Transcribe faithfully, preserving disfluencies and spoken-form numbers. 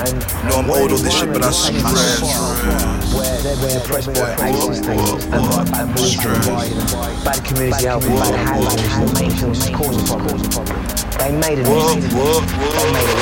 know I'm old on this shit, but I stress. Where they're being oppressed by ACEs and by bad community health, bad housing, the main things that's causing problems. They made a, they made a